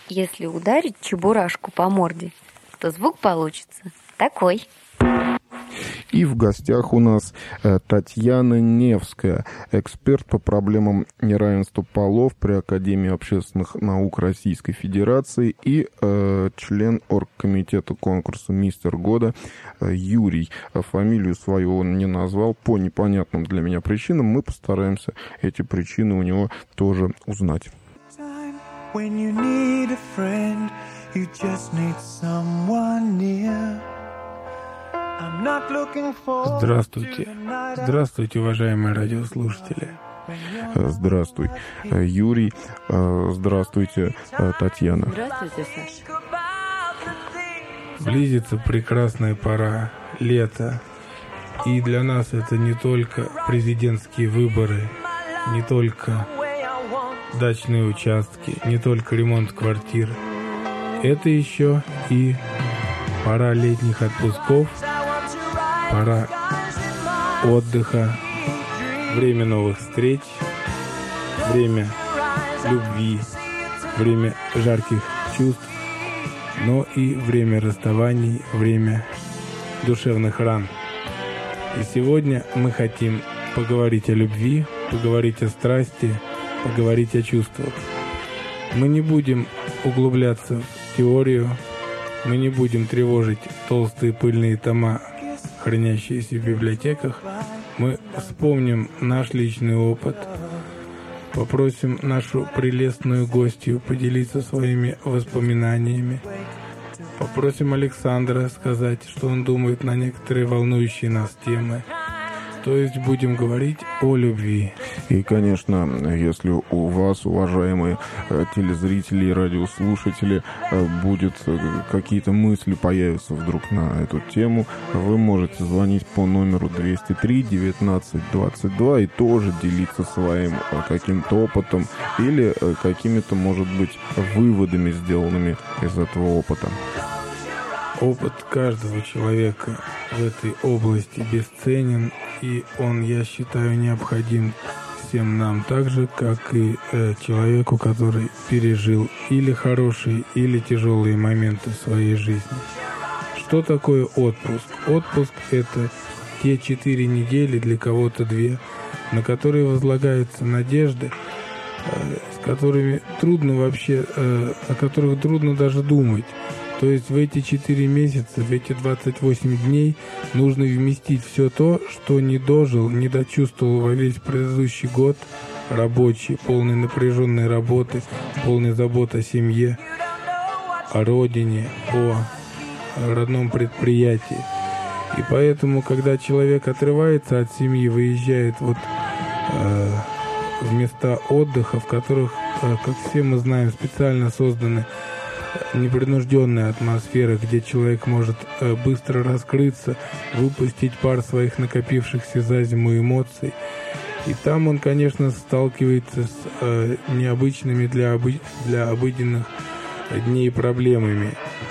Если ударить чебурашку по морде, то звук получится такой. И в гостях у нас Татьяна Невская, эксперт по проблемам неравенства полов при Академии общественных наук Российской Федерации и член оргкомитета конкурса «Мистер года» Юрий. Фамилию свою он не назвал по непонятным для меня причинам. Мы постараемся эти причины у него тоже узнать. Здравствуйте. Здравствуйте, уважаемые радиослушатели. Здравствуй, Юрий. Здравствуйте, Татьяна. Здравствуйте, Саша. Близится прекрасная пора, лето. И для нас это не только президентские выборы, не только дачные участки, не только ремонт квартир. Это еще и пора летних отпусков, пора отдыха, время новых встреч, время любви, время жарких чувств, но и время расставаний, время душевных ран. И сегодня мы хотим поговорить о любви, поговорить о страсти, поговорить о чувствах. Мы не будем углубляться в теорию, мы не будем тревожить толстые пыльные тома, хранящиеся в библиотеках. Мы вспомним наш личный опыт, попросим нашу прелестную гостью поделиться своими воспоминаниями, попросим Александра сказать, что он думает на некоторые волнующие нас темы. То есть будем говорить о любви. И, конечно, если у вас, уважаемые телезрители и радиослушатели, будет какие-то мысли появятся вдруг на эту тему, вы можете звонить по номеру 203 19 22 и тоже делиться своим каким-то опытом или какими-то, может быть, выводами, сделанными из этого опыта. Опыт каждого человека в этой области бесценен, и он, я считаю, необходим всем нам, так же, как и человеку, который пережил или хорошие, или тяжелые моменты в своей жизни. Что такое отпуск? Отпуск – это те 4 недели, для кого-то 2, на которые возлагаются надежды, с которыми трудно вообще, о которых трудно даже думать. То есть в эти 4 месяца, в эти 28 дней нужно вместить все то, что не дожил, не дочувствовал во весь предыдущий год, рабочий, полный напряженной работы, полный забот о семье, о родине, о родном предприятии. И поэтому, когда человек отрывается от семьи, выезжает в места отдыха, в которых, как все мы знаем, специально созданы непринужденная атмосфера, где человек может быстро раскрыться, выпустить пар своих накопившихся за зиму эмоций. И там он, конечно, сталкивается с необычными для обыденных дней проблемами.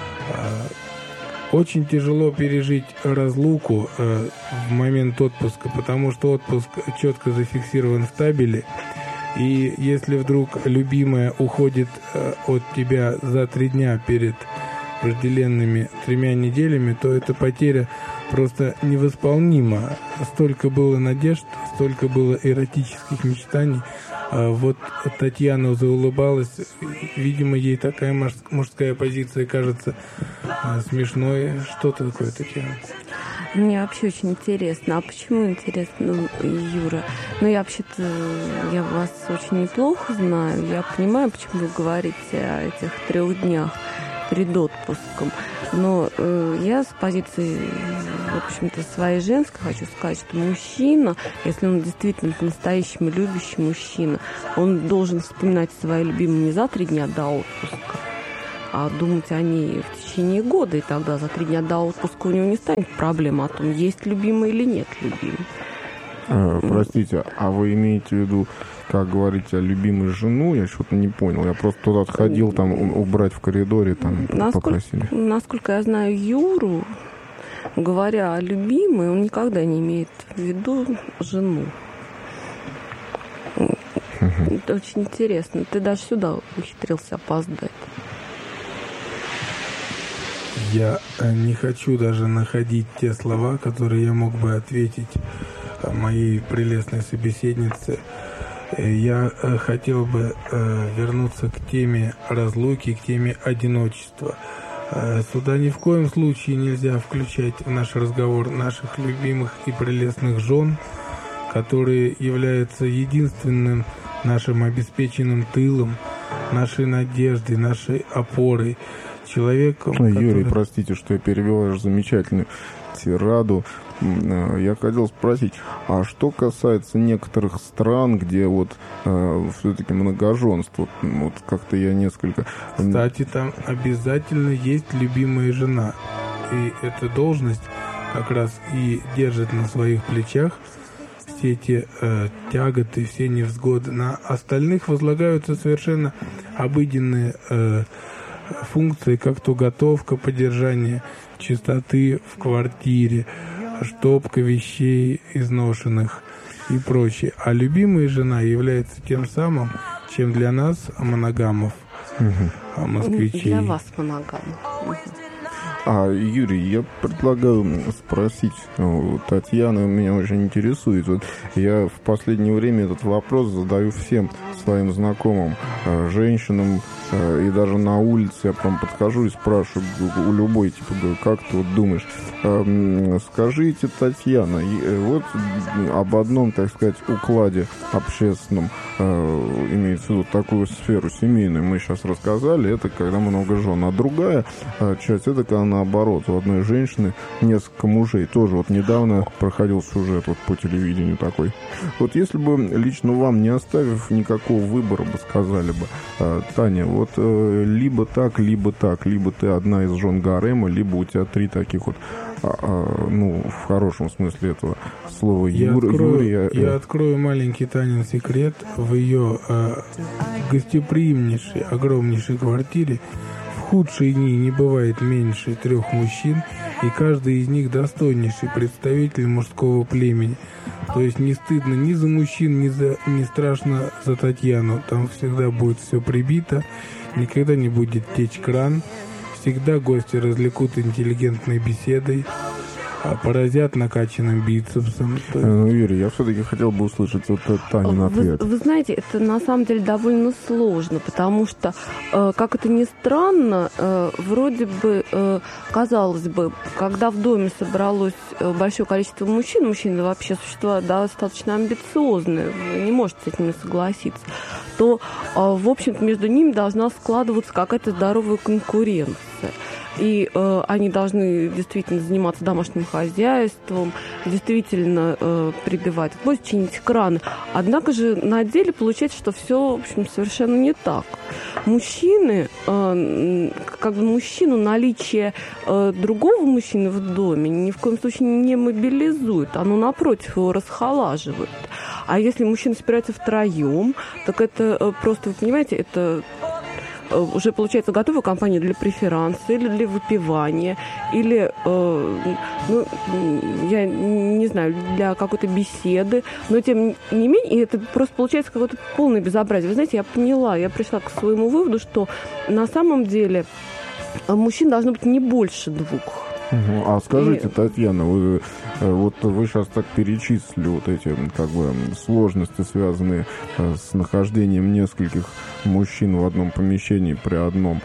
Очень тяжело пережить разлуку в момент отпуска, потому что отпуск четко зафиксирован в табеле. И если вдруг любимая уходит от тебя за 3 дня перед вожделенными 3 неделями, то эта потеря просто невосполнима. Столько было надежд, столько было эротических мечтаний. Вот Татьяна заулыбалась. Видимо, ей такая мужская позиция кажется смешной. Что такое, Татьяна? Мне вообще очень интересно. А почему интересно, Юра? Я я вас очень неплохо знаю. Я понимаю, почему вы говорите о этих 3 днях перед отпуском. Но я с позиции, в общем-то, своей женской хочу сказать, что мужчина, если он действительно настоящий любящий мужчина, он должен вспоминать свои любимые не за 3 дня до отпуска, а думать о ней в течение года, и тогда за 3 дня до отпуска у него не станет проблемы о том, есть любимый или нет любимый. Простите, а вы имеете в виду, как говорите, любимую жену? Я что-то не понял. Я просто туда отходил, там убрать в коридоре, там попросили. Насколько я знаю Юру, говоря о любимой, он никогда не имеет в виду жену. Это очень интересно. Ты даже сюда ухитрился опоздать. Я не хочу даже находить те слова, которые я мог бы ответить моей прелестной собеседнице. Я хотел бы вернуться к теме разлуки, к теме одиночества. Сюда ни в коем случае нельзя включать в наш разговор наших любимых и прелестных жен, которые являются единственным нашим обеспеченным тылом, нашей надеждой, нашей опорой, человеком. Юрий, простите, что я перевел вашу замечательную тираду. Я хотел спросить, а что касается некоторых стран, где вот все-таки многоженство, вот как-то я несколько... Кстати, там обязательно есть любимая жена, и эта должность как раз и держит на своих плечах все эти тяготы, все невзгоды. На остальных возлагаются совершенно обыденные функции, как то готовка, поддержание чистоты в квартире, штопка вещей изношенных и прочее. А любимая жена является тем самым, чем для нас, моногамов, москвичей. Для вас моногамов. Юрий, я предлагаю спросить, Татьяна меня очень интересует. Вот я в последнее время этот вопрос задаю всем своим знакомым, женщинам, и даже на улице я прям подхожу и спрашиваю у любой, типа, говорю, как ты вот думаешь? Скажите, Татьяна, вот об одном, так сказать, укладе общественном, имеется в виду такую сферу семейную, мы сейчас рассказали, это когда много жен, а другая часть, это когда наоборот, у одной женщины несколько мужей. Тоже вот недавно проходил сюжет вот по телевидению такой. Вот если бы лично вам, не оставив никакого выбора, бы сказали бы, Таня, вот либо так, либо ты одна из жен гарема, либо у тебя 3 таких вот, ну, в хорошем смысле этого слова, Юрия. Я открою маленький Танин секрет. В ее гостеприимнейшей, огромнейшей квартире в худшие дни не бывает меньше 3 мужчин, и каждый из них достойнейший представитель мужского племени. То есть не стыдно ни за мужчин, не страшно за Татьяну. Там всегда будет все прибито, никогда не будет течь кран. Всегда гости развлекут интеллигентной беседой, поразят накачанным бицепсом. Юрий, я все-таки хотел бы услышать вот Танин ответ. Вы знаете, это на самом деле довольно сложно, потому что, как это ни странно, вроде бы, казалось бы, когда в доме собралось большое количество мужчин, мужчины вообще существа достаточно амбициозные, вы не можете с этим не согласиться, то, в общем-то, между ними должна складываться какая-то здоровая конкуренция. И они должны действительно заниматься домашним хозяйством, действительно прибивать гвозди, чинить краны. Однако же на деле получается, что все, в общем, совершенно не так. Мужчины, как бы мужчину наличие другого мужчины в доме ни в коем случае не мобилизует, оно, напротив, его расхолаживает. А если мужчины собираются втроем, так это просто, вы понимаете, это уже получается готовая компания для преферанса или для выпивания, или, ну, я не знаю, для какой-то беседы. Но тем не менее, это просто получается какое-то полное безобразие. Вы знаете, я пришла к своему выводу, что на самом деле мужчин должно быть не больше 2. А скажите, Татьяна, вы сейчас так перечислили вот эти как бы сложности, связанные с нахождением нескольких мужчин в одном помещении при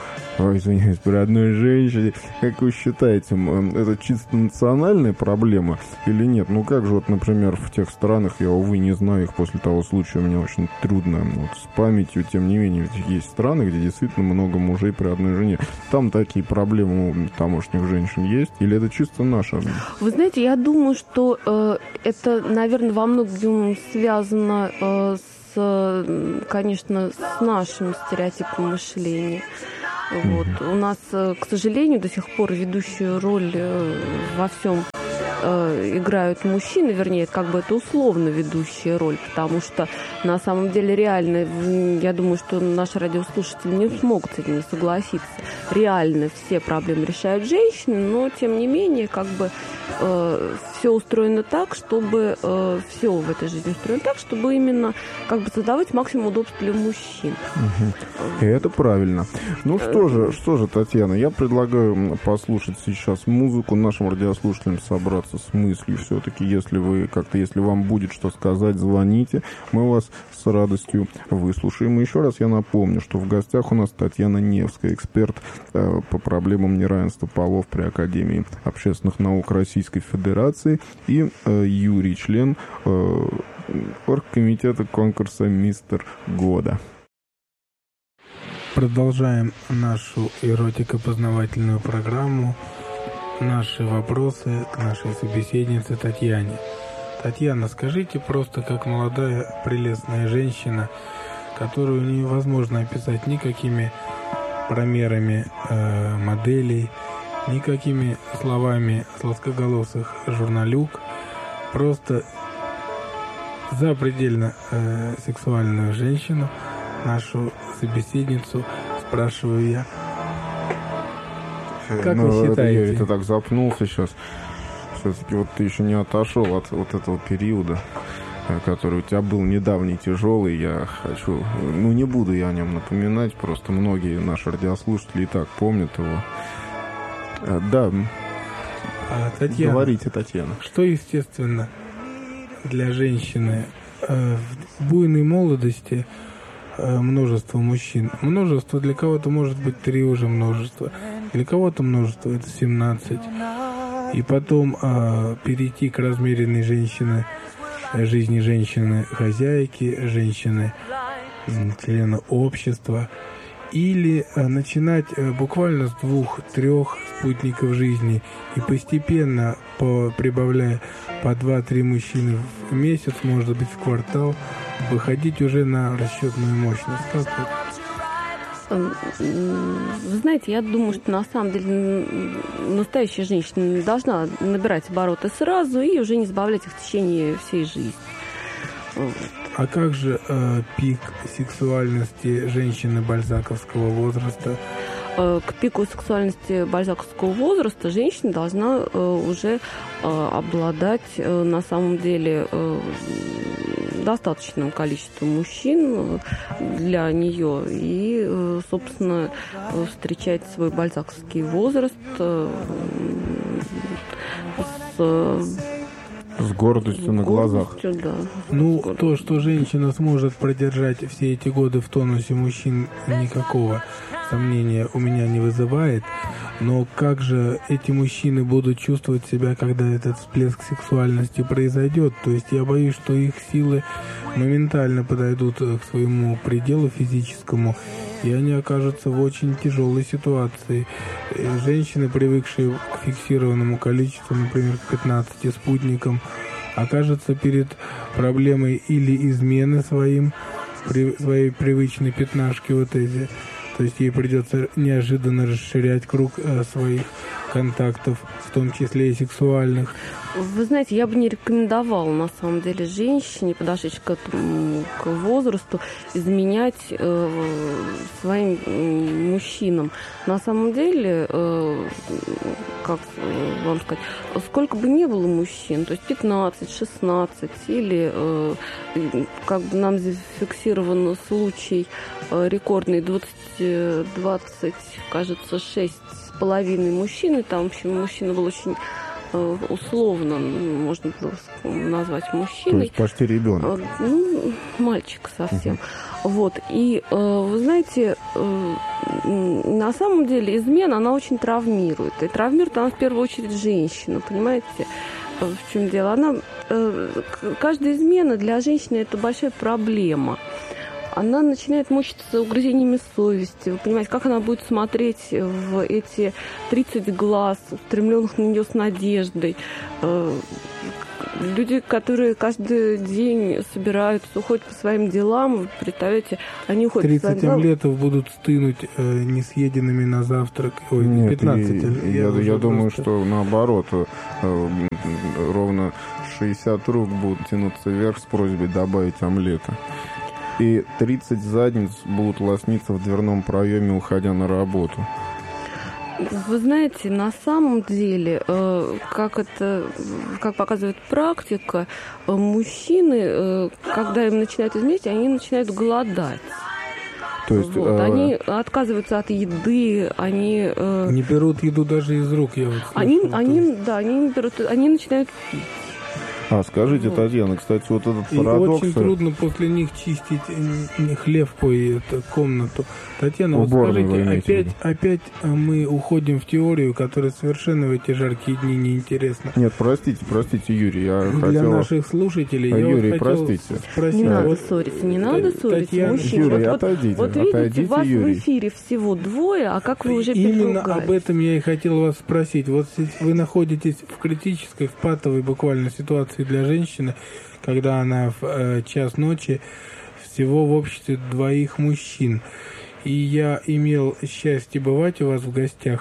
одной женщине. Как вы считаете, это чисто национальная проблема или нет? Ну как же вот, например, в тех странах, я, увы, не знаю их после того случая, мне очень трудно вот, с памятью, тем не менее, есть страны, где действительно много мужей при одной жене. Там такие проблемы у тамошних женщин есть? Или это чисто наша? Вы знаете, я думаю, что это, наверное, во многом связано конечно, с нашим стереотипом мышления. Вот. У нас, к сожалению, до сих пор ведущую роль во всем играют мужчины, вернее, как бы это условно ведущая роль, потому что на самом деле реально, я думаю, что наши радиослушатели не смогут с этим не согласиться. Реально все проблемы решают женщины, но тем не менее, как бы все устроено так, чтобы все в этой жизни устроено так, чтобы именно как бы создавать максимум удобств для мужчин. И это правильно. Ну что же, Татьяна, я предлагаю послушать сейчас музыку, нашим радиослушателям собраться с мыслью. Все-таки, если вам будет что сказать, звоните. Мы вас с радостью выслушаем. И еще раз я напомню, что в гостях у нас Татьяна Невская, эксперт по проблемам неравенства полов при Академии общественных наук Российской Федерации, и Юрий, член оргкомитета конкурса «Мистер года». Продолжаем нашу эротико-познавательную программу. Наши вопросы к нашей собеседнице Татьяне. Татьяна, скажите просто, как молодая прелестная женщина, которую невозможно описать никакими промерами моделей, никакими словами сладкоголосых журналюк, просто запредельно сексуальную женщину, нашу собеседницу, спрашиваю я. Как вы считаете? Я так запнулся сейчас. Все-таки вот ты еще не отошел от вот этого периода, который у тебя был недавний, тяжелый. Я хочу... не буду я о нем напоминать, просто многие наши радиослушатели и так помнят его. Да. Татьяна, говорите, Татьяна. Что, естественно, для женщины в буйной молодости множество мужчин. Множество для кого-то может быть 3 уже множества. Для кого-то множество это 17. И потом перейти к размеренной жизни женщины-хозяйки, женщины члена общества. Или начинать буквально с 2-3 спутников жизни и постепенно, прибавляя по 2-3 мужчины в месяц, может быть в квартал, выходить уже на расчетную мощность. Как вот? Вы знаете, я думаю, что на самом деле настоящая женщина должна набирать обороты сразу и уже не сбавлять их в течение всей жизни. А как же пик сексуальности женщины бальзаковского возраста? К пику сексуальности бальзаковского возраста женщина должна уже обладать на самом деле достаточным количеством мужчин для нее и, собственно, встречать свой бальзаковский возраст с гордостью на глазах. Да. То, что женщина сможет продержать все эти годы в тонусе мужчин, никакого сомнения у меня не вызывает. Но как же эти мужчины будут чувствовать себя, когда этот всплеск сексуальности произойдет? То есть я боюсь, что их силы моментально подойдут к своему пределу физическому, и они окажутся в очень тяжелой ситуации. Женщины, привыкшие к фиксированному количеству, например, к 15 спутникам, окажутся перед проблемой или измены своей привычной пятнашки вот эти. То есть ей придется неожиданно расширять круг своих контактов, в том числе и сексуальных. Вы знаете, я бы не рекомендовала, на самом деле, женщине, подошедшей к возрасту, изменять своим мужчинам. На самом деле, как вам сказать, сколько бы ни было мужчин, то есть 15, 16, или, как бы нам здесь фиксирован случай рекордный 20, кажется, 6,5 мужчин, и там, в общем, мужчина был очень условно, можно было назвать мужчиной. То есть почти ребенок. Мальчик совсем. Вот. И, вы знаете, на самом деле измена, она очень травмирует. И травмирует она в первую очередь женщину, понимаете? В чем дело? Каждая измена для женщины – это большая проблема. она начинает мучиться угрызениями совести. Вы понимаете, как она будет смотреть в эти 30 глаз, устремленных на нее с надеждой. Люди, которые каждый день собираются, уходят по своим делам, вы представляете, они уходят по своим делам. 30 омлетов будут стынуть несъеденными на завтрак. Ой, нет, 15. Я думаю, что наоборот, ровно 60 рук будут тянуться вверх с просьбой добавить омлета. И 30 задниц будут лосниться в дверном проеме, уходя на работу. Вы знаете, на самом деле, как показывает практика, мужчины, когда им начинают изменять, они начинают голодать. То есть, вот, они отказываются от еды, они... Не берут еду даже из рук, я вот слышал. Они начинают пить. Скажите, Татьяна, кстати, вот этот парадокс... И очень трудно после них чистить хлев, комнату. Татьяна, вот скажите, опять мы уходим в теорию, которая совершенно в эти жаркие дни неинтересна. Нет, простите, Юрий, Для наших слушателей Юрий, я хотел спросить... Не надо ссориться, мужчины. Юрий, отойдите, вот видите, вас Юрий. в эфире всего двое, а как вы уже Именно переругались? об этом я и хотел вас спросить. Вот вы находитесь в критической, в патовой буквально ситуации для женщины, когда она в час ночи всего в обществе двоих мужчин. И я имел счастье бывать у вас в гостях,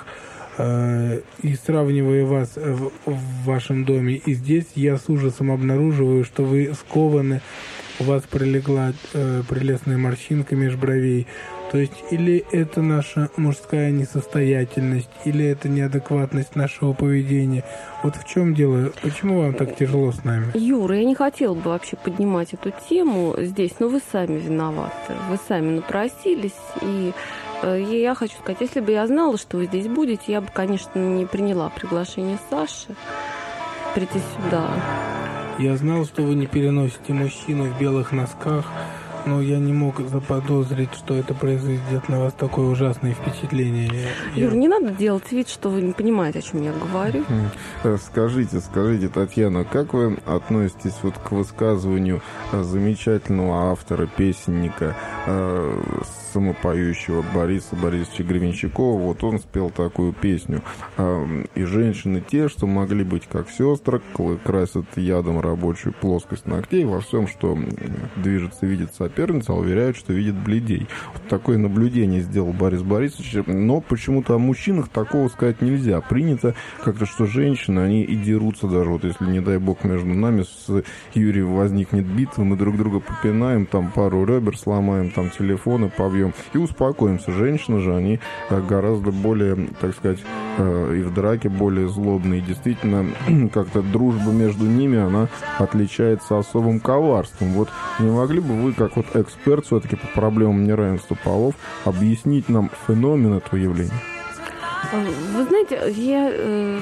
и сравнивая вас в вашем доме, и здесь я с ужасом обнаруживаю, что вы скованы, у вас прилегла прелестная морщинка меж бровей. То есть или это наша мужская несостоятельность, или это неадекватность нашего поведения. Вот в чем дело? Почему вам так тяжело с нами? Юра, я не хотела бы вообще поднимать эту тему здесь, но вы сами виноваты. Вы сами напросились, и я хочу сказать, если бы я знала, что вы здесь будете, я бы, конечно, не приняла приглашение Саши прийти сюда. Я знал, что вы не переносите мужчину в белых носках, но я не мог заподозрить, что это произведет на вас такое ужасное впечатление. Юр, не надо делать вид, что вы не понимаете, о чем я говорю. Скажите, Татьяна, как вы относитесь вот к высказыванию замечательного автора, песенника, самопоющего Бориса Борисовича Гребенщикова? Вот он спел такую песню. И женщины те, что могли быть как сестры, красят ядом рабочую плоскость ногтей, во всем, что движется, видит соперница, уверяют, что видит бледей. Вот такое наблюдение сделал Борис Борисович, но почему-то о мужчинах такого сказать нельзя. Принято как-то, что женщины, они и дерутся даже. Вот если, не дай бог, между нами с Юрием возникнет битва, мы друг друга попинаем, там пару ребер сломаем, там телефоны побьем и успокоимся. Женщины же, они гораздо более, так сказать, и в драке более злобные. И действительно, как-то дружба между ними, она отличается особым коварством. Вот не могли бы вы, как вот эксперт все-таки по проблемам неравенства полов, объяснить нам феномен этого явления? Вы знаете,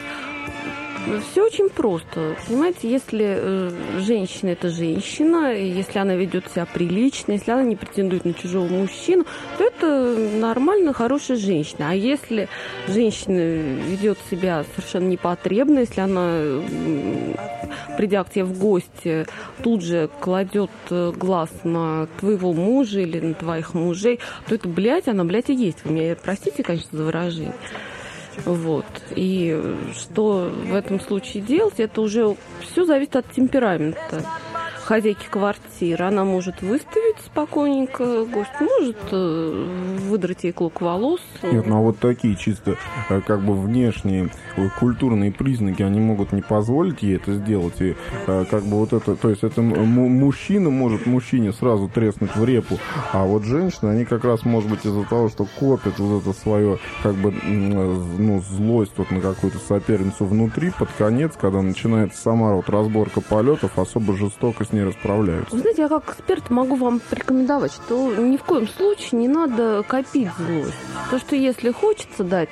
все очень просто. Понимаете, если женщина – это женщина, если она ведет себя прилично, если она не претендует на чужого мужчину, то это нормально, хорошая женщина. А если женщина ведет себя совершенно непотребно, если она, придя к тебе в гости, тут же кладет глаз на твоего мужа или на твоих мужей, то это, она, и есть. Вы меня простите, конечно, за выражение. Вот. И что в этом случае делать, это уже все зависит от темперамента хозяйки квартиры. Она может выставить спокойненько гость, может выдрать ей клок волос. Нет, ну а вот такие чисто как бы внешние культурные признаки, они могут не позволить ей это сделать. И как бы вот это, то есть это мужчина может мужчине сразу треснуть в репу, а вот женщины, они как раз, может быть, из-за того, что копят вот это свое, как бы, злость вот на какую-то соперницу внутри, под конец, когда начинается сама вот разборка полетов, особо жестоко с ней расправляются. Вы знаете, я как эксперт могу вам порекомендовать, что ни в коем случае не надо копить злость. То, что если хочется дать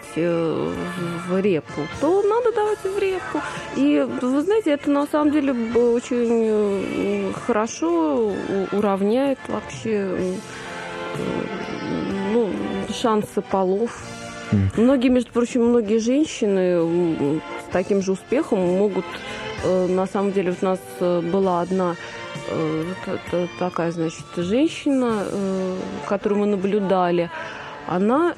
в репу, то надо давать в репу. И вы знаете, это на самом деле очень хорошо уравняет вообще шансы полов. Между прочим, многие женщины с таким же успехом могут, на самом деле, у нас была одна такая, значит, женщина, которую мы наблюдали, она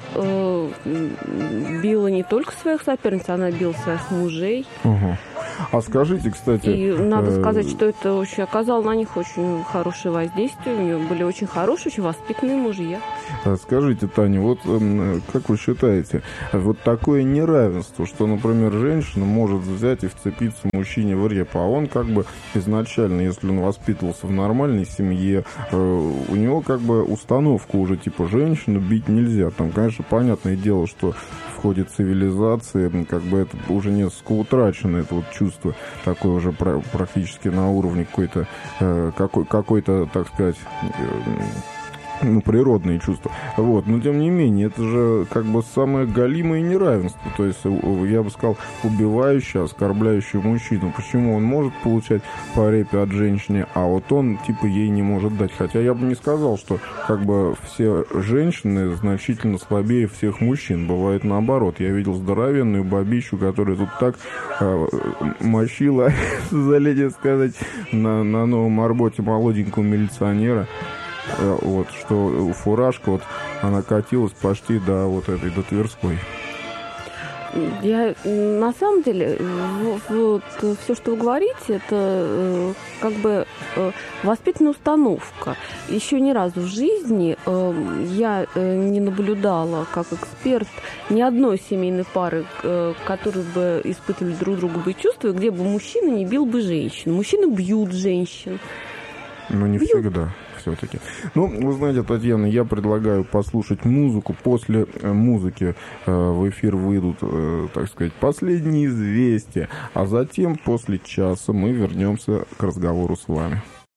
била не только своих соперниц, она била своих мужей. Угу. А скажите, кстати... И надо сказать, что это очень оказало на них очень хорошее воздействие. У нее были очень хорошие, очень воспитанные мужья. Скажите, Таня, вот как вы считаете, вот такое неравенство, что, например, женщина может взять и вцепиться мужчине в репу, а он как бы изначально, если он воспитывался в нормальной семье, у него как бы установка уже типа женщину бить нельзя. Там, конечно, понятное дело, что в ходе цивилизации как бы это уже несколько утрачено, это вот чувство такое уже практически на уровне какой-то, так сказать, природные чувства. Вот. Но, тем не менее, это же как бы самое галимое неравенство. То есть, я бы сказал, убивающее, оскорбляющее мужчину. Почему он может получать по репе от женщины, а вот он, типа, ей не может дать? Хотя я бы не сказал, что как бы все женщины значительно слабее всех мужчин. Бывает наоборот. Я видел здоровенную бабищу, которая тут так мочила, залезть сказать, на новом арботе молоденького милиционера. Вот, что фуражка, вот, она катилась почти до Тверской. Я, на самом деле, вот, все, что вы говорите, это как бы воспитанная установка. Еще ни разу в жизни я не наблюдала, как эксперт, ни одной семейной пары, которые бы испытывали друг другу бы чувства, где бы мужчина не бил бы женщин. Мужчины бьют женщин. Но не всегда. Все-таки. Ну, вы знаете, Татьяна, я предлагаю послушать музыку. После музыки в эфир выйдут, так сказать, последние известия. А затем, после часа, мы вернемся к разговору с вами.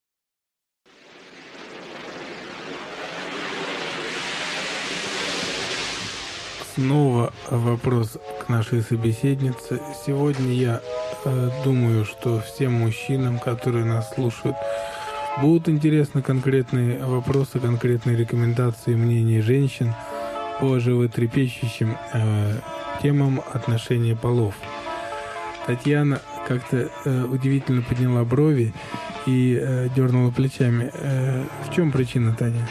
Снова вопрос к нашей собеседнице. Сегодня я думаю, что всем мужчинам, которые нас слушают, будут интересны конкретные вопросы, конкретные рекомендации, мнения женщин по животрепещущим темам отношения полов. Татьяна как-то удивительно подняла брови и дернула плечами. В чем причина, Таня?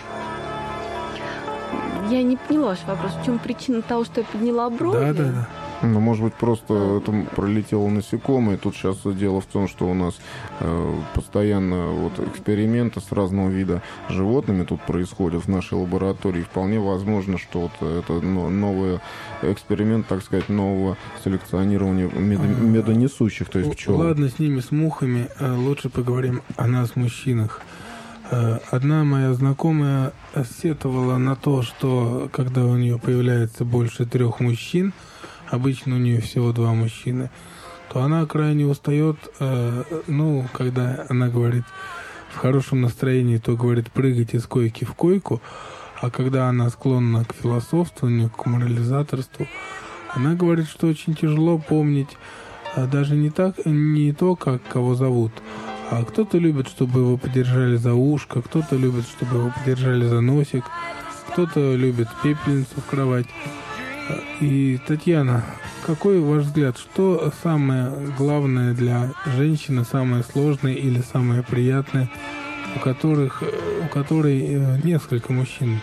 Я не поняла ваш вопрос. В чем причина того, что я подняла брови? Да. Ну, может быть, просто это пролетело насекомое. Тут сейчас дело в том, что у нас постоянно вот эксперименты с разного вида животными тут происходят в нашей лаборатории. Вполне возможно, что вот это новый эксперимент, так сказать, нового селекционирования медонесущих, то есть пчел. Ладно, с ними, с мухами. Лучше поговорим о нас, мужчинах. Одна моя знакомая сетовала на то, что когда у нее появляется больше 3 мужчин, обычно у нее всего 2 мужчины, то она крайне устает, когда она говорит в хорошем настроении, то говорит прыгать из койки в койку, а когда она склонна к философствованию, к морализаторству, она говорит, что очень тяжело помнить даже не то, как кого зовут, а кто-то любит, чтобы его подержали за ушко, кто-то любит, чтобы его подержали за носик, кто-то любит пепельницу в кровать. И, Татьяна, какой ваш взгляд, что самое главное для женщины, самое сложное или самое приятное, у которой несколько мужчин?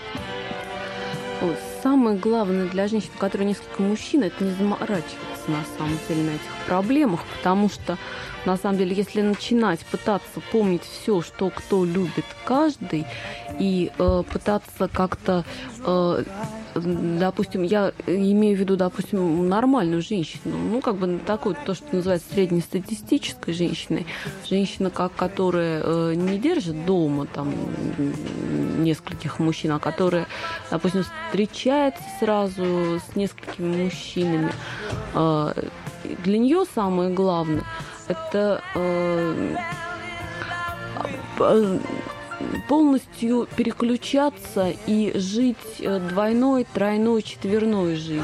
Самое главное для женщин, у которой несколько мужчин, это не заморачиваться на самом деле на этих проблемах, потому что на самом деле, если начинать пытаться помнить все, что кто любит каждый, и пытаться как-то, допустим, я имею в виду, допустим, нормальную женщину, такой, то, что называется среднестатистической женщиной, женщина, которая не держит дома там нескольких мужчин, а которая, допустим, встречается сразу с несколькими мужчинами. Для нее самое главное это полностью переключаться и жить двойной, тройной, четверной жизнью.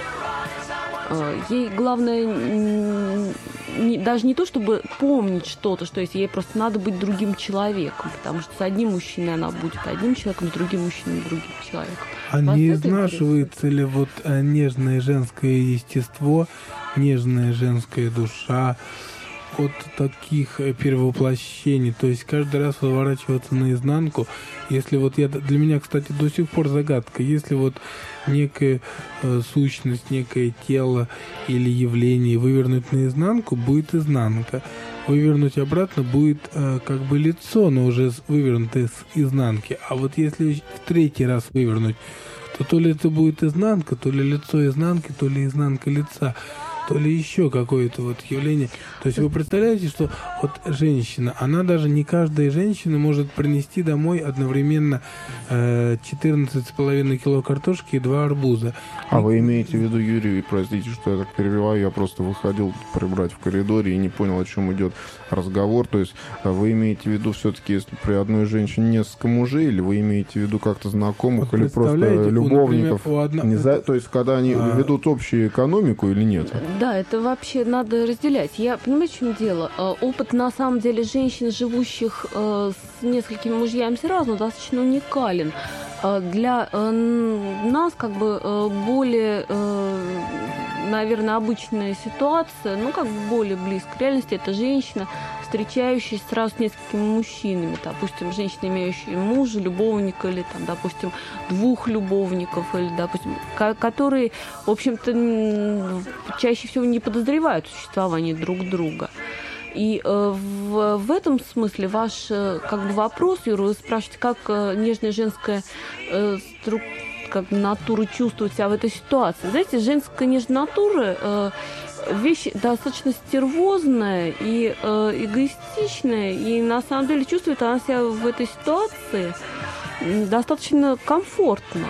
Ей главное даже не то, чтобы помнить что-то, что есть, ей просто надо быть другим человеком, потому что с одним мужчиной она будет одним человеком, с другим мужчиной другим человеком. А не изнашивается ли вот нежное женское естество, нежная женская душа от таких перевоплощений, то есть каждый раз выворачиваться наизнанку. Если вот для меня, кстати, до сих пор загадка, если вот некая сущность, некое тело или явление вывернуть наизнанку, будет изнанка. Вывернуть обратно будет как бы лицо, но уже вывернутое с изнанки. А вот если в третий раз вывернуть, то ли это будет изнанка, то ли лицо изнанки, то ли изнанка лица, то ли еще какое-то вот явление. То есть вы представляете, что вот женщина, она даже не каждая женщина может принести домой одновременно 14,5 кило картошки и 2 арбуза. А вы имеете в виду, Юрий, простите, что я так перебиваю, я просто выходил прибрать в коридоре и не понял, о чем идет разговор. То есть вы имеете в виду все-таки, если при одной женщине несколько мужей, или вы имеете в виду как-то знакомых, вот или просто любовников? Например, То есть когда они ведут общую экономику или нет? Да, это вообще надо разделять. Я понимаю, в чем дело. Опыт, на самом деле, женщин, живущих с несколькими мужьями сразу, достаточно уникален. Для нас как бы более, наверное, обычная ситуация, ну, как бы более близко к реальности, это женщина, встречающаяся сразу с несколькими мужчинами. Допустим, женщина, имеющая мужа, любовника, или, там, допустим, 2 любовников, или, допустим, которые, в общем-то, чаще всего не подозревают о существовании друг друга. И в этом смысле ваш как бы вопрос, Юра, вы спрашиваете, как нежная женская как натура чувствует себя в этой ситуации. Знаете, женская нежная натура вещь достаточно стервозная и эгоистичная, и на самом деле чувствует она себя в этой ситуации достаточно комфортно.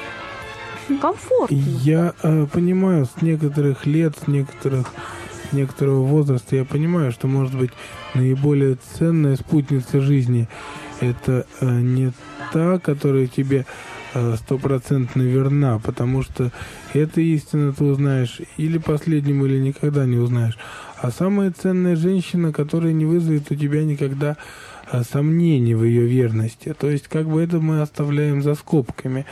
Я понимаю, с некоторых лет, с некоторого возраста, я понимаю, что, может быть, наиболее ценная спутница жизни – это не та, которая тебе 100% верна, потому что эта истина ты узнаешь или последнему, или никогда не узнаешь. А самая ценная женщина, которая не вызовет у тебя никогда сомнений в ее верности. То есть, как бы это мы оставляем за скобками.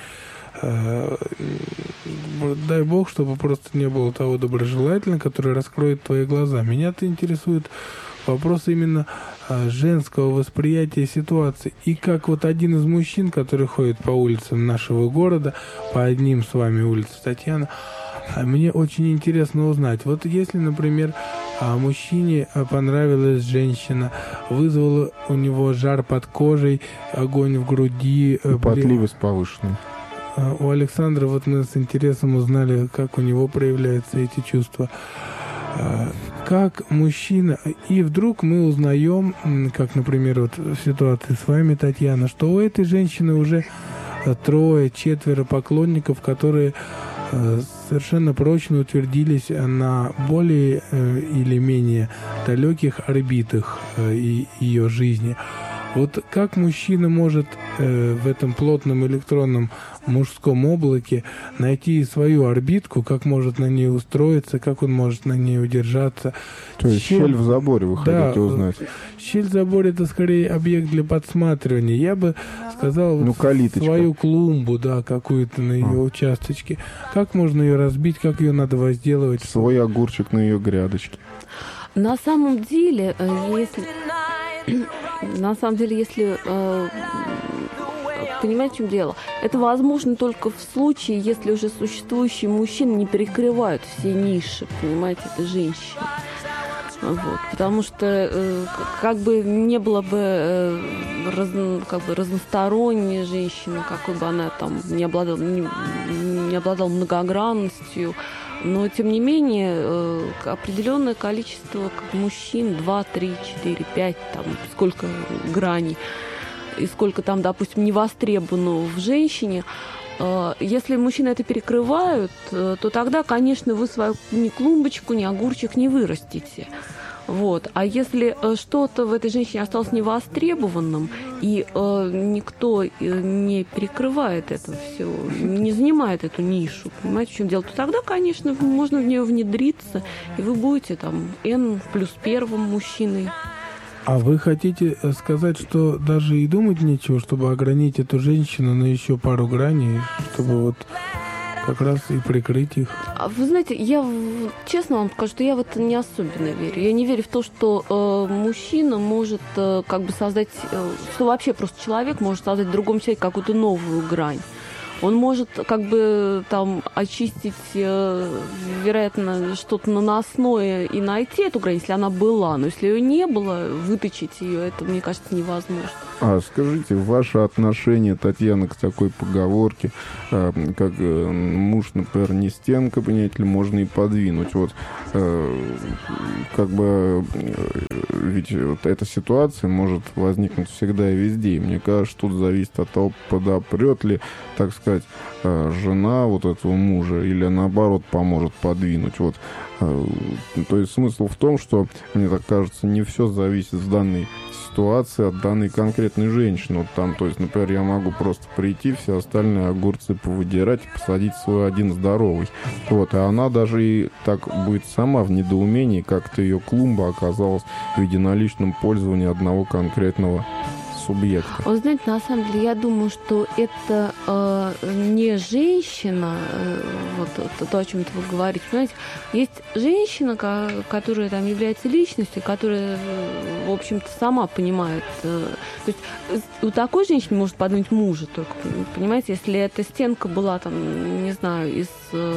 Дай Бог, чтобы просто не было того доброжелательного, который раскроет твои глаза. Меня-то интересует вопрос именно женского восприятия ситуации. И как вот один из мужчин, который ходит по улицам нашего города, по одним с вами улицам, Татьяна, мне очень интересно узнать. Вот если, например, мужчине понравилась женщина, вызвала у него жар под кожей, огонь в груди, потливость повышенная. У Александра вот мы с интересом узнали, как у него проявляются эти чувства. Как мужчина... И вдруг мы узнаем, как, например, вот в ситуации с вами, Татьяна, что у этой женщины уже 3-4 поклонников, которые совершенно прочно утвердились на более или менее далеких орбитах ее жизни. Вот как мужчина может в этом плотном электронном мужском облаке найти свою орбитку, как может на ней устроиться, как он может на ней удержаться. То есть щель в заборе вы хотите узнать? Щель в заборе — это скорее объект для подсматривания. Я бы сказал, свою клумбу, да, какую-то на ее участочке. Как можно ее разбить, как ее надо возделывать? Свой огурчик на ее грядочке. На самом деле, если понимаете, в чем дело? Это возможно только в случае, если уже существующие мужчины не перекрывают все ниши, понимаете, это женщины. Вот. Потому что как бы не было бы разносторонняя женщина, какой бы она там не обладала многогранностью, но тем не менее определенное количество мужчин, 2, 3, 4, 5, там сколько граней, и сколько там, допустим, невостребовано в женщине. Если мужчины это перекрывают, то тогда, конечно, вы свою ни клумбочку, ни огурчик не вырастите. Вот. А если что-то в этой женщине осталось невостребованным, и никто не перекрывает это все, не занимает эту нишу, понимаете, в чем дело, то тогда, конечно, можно в нее внедриться, и вы будете там N+1 мужчиной. А вы хотите сказать, что даже и думать нечего, чтобы ограничить эту женщину на еще пару граней, чтобы вот как раз и прикрыть их. Вы знаете, я честно вам скажу, что я в это не особенно верю. Я не верю в то, что мужчина может как бы создать, что вообще просто человек может создать в другом человеке какую-то новую грань. Он может как бы там очистить, вероятно, что-то наносное и найти эту грань, если она была. Но если ее не было, выточить ее, это, мне кажется, невозможно. А скажите, ваше отношение, Татьяна, к такой поговорке, как муж, например, не стенка, понимаете ли, можно и подвинуть. Вот как бы ведь вот эта ситуация может возникнуть всегда и везде. И мне кажется, что тут зависит от того, подопрет ли, так сказать, жена вот этого мужа или наоборот поможет подвинуть. Вот. То есть смысл в том, что, мне так кажется, не все зависит в данной ситуации от данной конкретной женщины. Вот там, то есть, например, я могу просто прийти, все остальные огурцы повыдирать и посадить свой один здоровый. Вот, и она даже и так будет сама в недоумении, как-то ее клумба оказалась в единоличном пользовании одного конкретного субъекта. Вы знаете, на самом деле, я думаю, что это не женщина, вот то, о чем вы говорите. Понимаете, есть женщина, которая там является личностью, которая, в общем-то, сама понимает. То есть у такой женщины может подумать мужа только, понимаете, если эта стенка была там, не знаю, из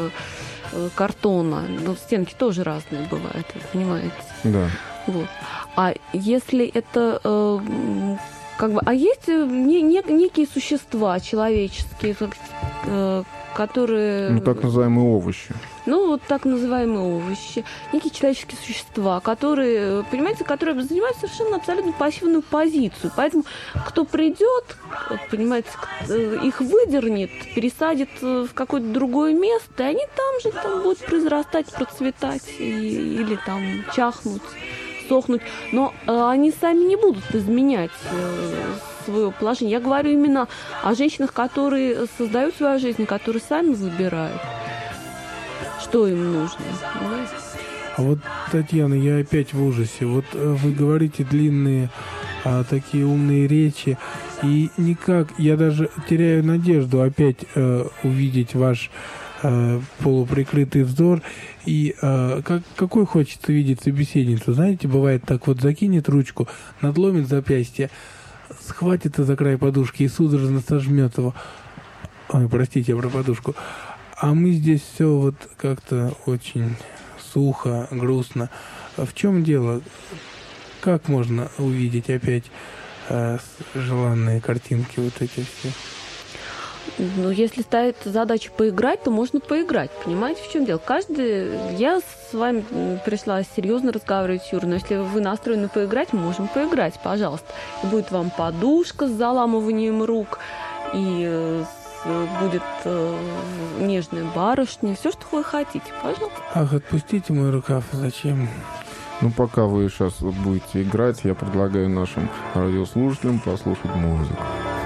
картона, но стенки тоже разные бывают, вы понимаете? Да. Вот. А если это как бы, а есть некие существа человеческие, которые... Ну, так называемые овощи. Ну, вот так называемые овощи. Некие человеческие существа, которые, понимаете, которые занимают совершенно абсолютно пассивную позицию. Поэтому кто придет, понимаете, их выдернет, пересадит в какое-то другое место, и они там же там будут произрастать, процветать или там чахнуть, сохнуть, но они сами не будут изменять свое положение. Я говорю именно о женщинах, которые создают свою жизнь, которые сами выбирают, что им нужно. Понимаете? А вот, Татьяна, я опять в ужасе. Вот вы говорите длинные такие умные речи, и никак, я даже теряю надежду опять увидеть ваш полуприкрытый взор. И какой хочется видеть собеседницу? Знаете, бывает так вот, закинет ручку, надломит запястье, схватится за край подушки и судорожно сожмет его. Ой, простите, я про подушку. А мы здесь все вот как-то очень сухо, грустно. В чем дело? Как можно увидеть опять желанные картинки вот эти все? Ну, если ставит задача поиграть, то можно поиграть. Понимаете, в чем дело? Я с вами пришла серьезно разговаривать, Юра, но если вы настроены поиграть, мы можем поиграть, пожалуйста. И будет вам подушка с заламыванием рук, и будет нежная барышня, все, что вы хотите, пожалуйста. Ах, отпустите мой рукав, зачем? Ну, пока вы сейчас будете играть, я предлагаю нашим радиослушателям послушать музыку.